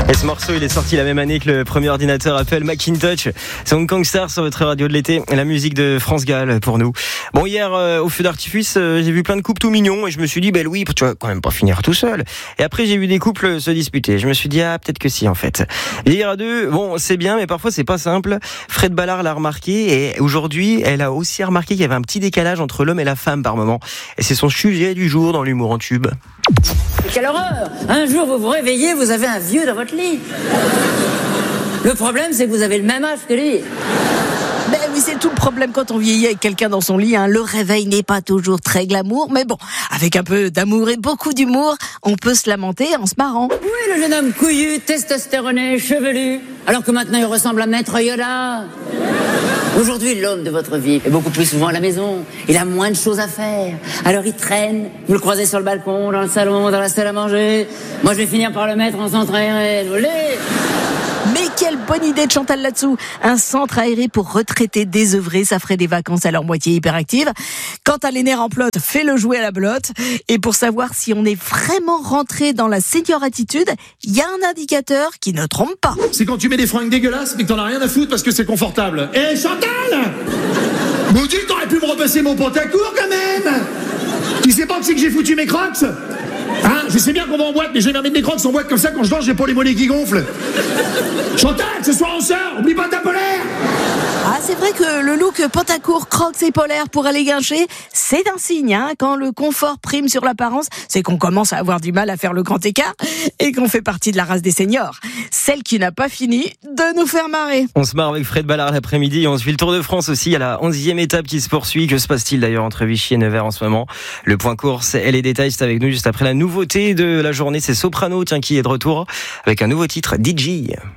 Et ce morceau, il est sorti la même année que le premier ordinateur Apple Macintosh. C'est Hong Kong Star sur votre radio de l'été. La musique de France Gall pour nous. Bon, hier, au feu d'artifice, j'ai vu plein de couples tout mignons et je me suis dit, Louis, tu vas quand même pas finir tout seul. Et après, j'ai vu des couples se disputer. Je me suis dit, peut-être que si, en fait. Lire à deux, bon, c'est bien, mais parfois c'est pas simple. Fred Ballard l'a remarqué et aujourd'hui, elle a aussi remarqué qu'il y avait un petit décalage entre l'homme et la femme par moment. Et c'est son sujet du jour dans l'humour en tube. Quelle horreur! Un jour, vous vous réveillez, vous avez un vieux dans votre lit. Le problème, c'est que vous avez le même âge que lui. Ben oui, c'est tout le problème quand on vieillit avec quelqu'un dans son lit. Le réveil n'est pas toujours très glamour, mais bon, avec un peu d'amour et beaucoup d'humour, on peut se lamenter en se marrant. Oui, le jeune homme couillu, testostéroné, chevelu, alors que maintenant il ressemble à Maître Yoda. Aujourd'hui, l'homme de votre vie est beaucoup plus souvent à la maison. Il a moins de choses à faire. Alors il traîne, vous le croisez sur le balcon, dans le salon, dans la salle à manger. Moi, je vais finir par le mettre en centre aéré. Vous voulez ? Mais quelle bonne idée de Chantal là-dessous. Un centre aéré pour retraités désœuvrés, ça ferait des vacances à leur moitié hyperactive. Quant à l'aîné remplote, fais-le jouer à la belote. Et pour savoir si on est vraiment rentré dans la senior attitude, il y a un indicateur qui ne trompe pas. C'est quand tu mets des fringues dégueulasses mais que t'en as rien à foutre parce que c'est confortable. Eh Chantal, maudit, t'aurais pu me repasser mon pantacourt quand même. Tu sais pas que c'est que j'ai foutu mes crocs? Je sais bien qu'on va en boîte, mais je vais mettre des crocs en boîte comme ça, quand je danse, j'ai pas les mollets qui gonflent. Chantal, ce soir on sort, oublie pas ta polaire. C'est vrai que le look pantacourt, crocs et polaire pour aller guincher, c'est un signe. Quand le confort prime sur l'apparence, c'est qu'on commence à avoir du mal à faire le grand écart et qu'on fait partie de la race des seniors. Celle qui n'a pas fini de nous faire marrer. On se marre avec Fred Ballard l'après-midi et on se fait le Tour de France aussi. Il y a la 11e étape qui se poursuit. Que se passe-t-il d'ailleurs entre Vichy et Nevers en ce moment? Le point course et les détails, c'est avec nous juste après la nouveauté de la journée. C'est Soprano qui est de retour avec un nouveau titre, DJ.